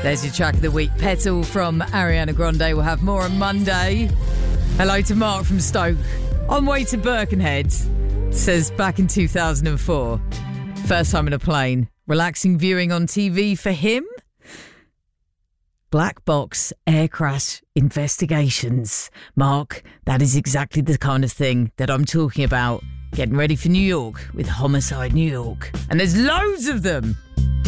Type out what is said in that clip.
There's your track of the week. Petal from Ariana Grande. We'll have more on Monday. Hello to Mark from Stoke. On way to Birkenhead. Says back in 2004. First time in a plane. Relaxing viewing on TV for him. Black box air crash investigations. Mark, that is exactly the kind of thing that I'm talking about. Getting ready for New York with Homicide New York. And there's loads of them.